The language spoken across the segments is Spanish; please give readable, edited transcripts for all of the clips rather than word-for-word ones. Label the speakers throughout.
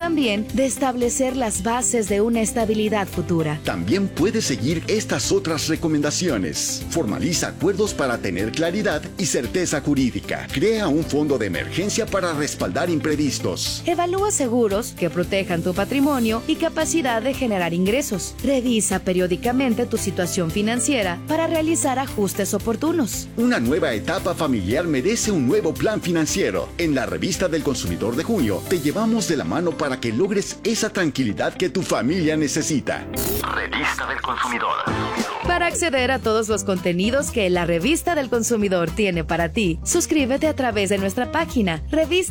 Speaker 1: también de establecer las bases de una estabilidad futura.
Speaker 2: También puedes seguir estas otras recomendaciones. Formaliza acuerdos para tener claridad y certeza jurídica. Crea un fondo de emergencia para respaldar imprevistos.
Speaker 1: Evalúa seguros que protejan tu patrimonio y capacidad de generar ingresos. Revisa periódicamente tu situación financiera para realizar ajustes oportunos.
Speaker 2: Una nueva etapa familiar merece un nuevo plan financiero. En la Revista del Consumidor de junio te llevamos de la mano para que logres esa tranquilidad que tu familia necesita.
Speaker 3: Revista del Consumidor.
Speaker 1: Para acceder a todos los contenidos que la Revista del Consumidor tiene para ti, suscríbete a través de nuestra página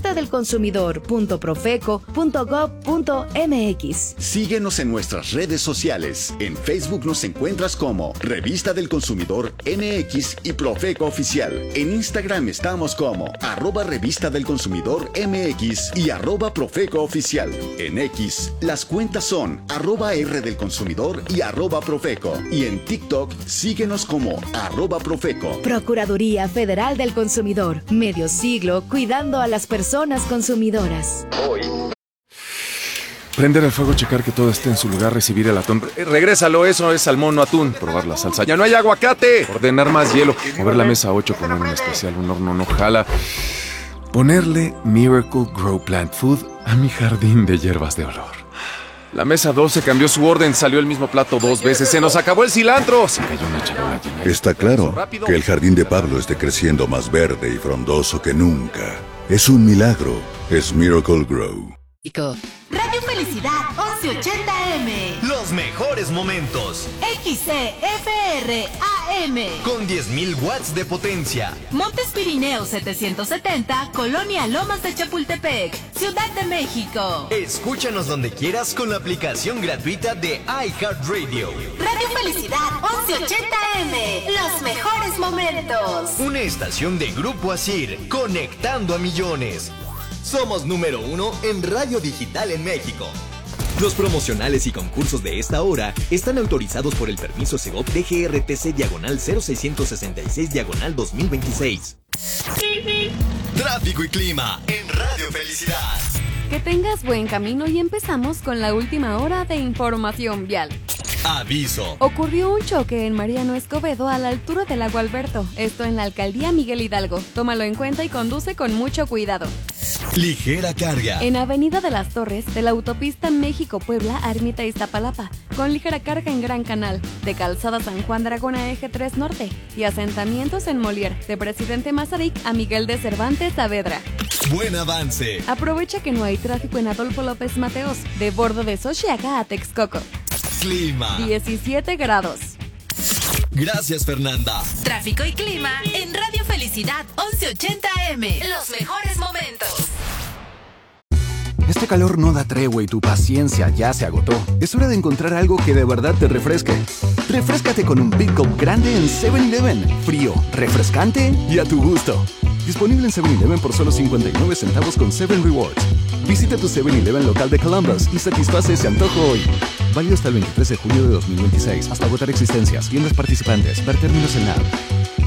Speaker 1: revistadelconsumidor.profeco.gov.mx.
Speaker 2: Síguenos en nuestras redes sociales. En Facebook nos encuentras como Revista del Consumidor MX y Profeco Oficial. En Instagram estamos como @Revista del Consumidor MX y @Profeco Oficial. En X, las cuentas son @R del Consumidor y @Profeco. Y en TikTok, síguenos como @Profeco.
Speaker 1: Procuraduría Federal del Consumidor. Medio siglo cuidando a las personas consumidoras.
Speaker 4: Prender el fuego, checar que todo esté en su lugar, recibir el atún. Regrésalo, eso es salmón, no atún. Probar la salsa. ¡Ya no hay aguacate! Ordenar más hielo. Mover la mesa 8, poner un especial, un horno no jala. Ponerle Miracle Grow Plant Food a mi jardín de hierbas de olor. La mesa 12 cambió su orden, salió el mismo plato 2 veces. ¡Se nos acabó el cilantro! Se cayó una charola llena.
Speaker 5: Está claro que el jardín de Pablo esté creciendo más verde y frondoso que nunca. Es un milagro. Es Miracle Grow.
Speaker 6: Radio Felicidad 1180M.
Speaker 7: Los mejores momentos.
Speaker 6: XCFR AM.
Speaker 7: Con 10.000 watts de potencia.
Speaker 6: Montes Pirineos 770, Colonia Lomas de Chapultepec, Ciudad de México.
Speaker 7: Escúchanos donde quieras con la aplicación gratuita de iHeartRadio.
Speaker 6: Radio Felicidad 1180M. Los mejores momentos.
Speaker 7: Una estación de Grupo Asir, conectando a millones. Somos número 1 en radio digital en México. Los promocionales y concursos de esta hora están autorizados por el permiso Segov DGRTC/00666/2026. Tráfico y clima en Radio Felicidad.
Speaker 8: Que tengas buen camino y empezamos con la última hora de información vial.
Speaker 7: Aviso.
Speaker 8: Ocurrió un choque en Mariano Escobedo a la altura del Lago Alberto, esto en la alcaldía Miguel Hidalgo. Tómalo en cuenta y conduce con mucho cuidado.
Speaker 7: Ligera carga.
Speaker 8: En Avenida de las Torres, de la autopista México-Puebla, Ermita Iztapalapa, con ligera carga en Gran Canal, de Calzada San Juan Dragón a Eje 3 Norte, y asentamientos en Molière, de Presidente Mazarik a Miguel de Cervantes Saavedra.
Speaker 7: Buen avance.
Speaker 8: Aprovecha que no hay tráfico en Adolfo López Mateos, de Bordo de Xochiaca a Texcoco.
Speaker 7: Clima.
Speaker 8: 17 grados.
Speaker 7: Gracias, Fernanda.
Speaker 6: Tráfico y clima en Radio Felicidad 1180M. Los mejores momentos.
Speaker 9: Este calor no da tregua y tu paciencia ya se agotó. Es hora de encontrar algo que de verdad te refresque. Refréscate con un Big Gulp grande en 7-Eleven. Frío, refrescante y a tu gusto. Disponible en 7-Eleven por solo 59 centavos con 7 Rewards. Visita tu 7-Eleven local de Columbus y satisface ese antojo hoy. Válido hasta el 23 de julio de 2026. Hasta agotar existencias. Tiendas participantes. Ver términos en la app.